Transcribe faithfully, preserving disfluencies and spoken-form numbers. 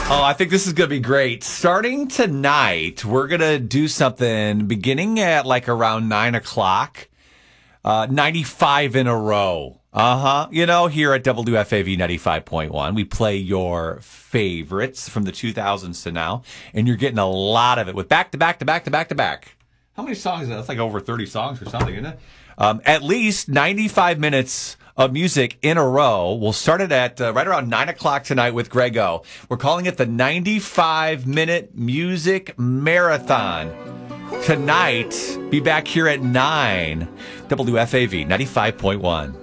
Oh, I think this is going to be great. Starting tonight, we're going to do something beginning at like around nine o'clock, uh, ninety-five in a row. Uh-huh. You know, here at W F A V ninety-five point one, we play your favorites from the two thousands to now, and you're getting a lot of it with back to back to back to back to back. How many songs is that? That's like over thirty songs or something, isn't it? Um, at least ninety-five minutes of music in a row. We'll start it at uh, right around nine o'clock tonight with Greg O. We're calling it the ninety-five minute Music Marathon. Tonight, be back here at nine. W F A V ninety-five point one.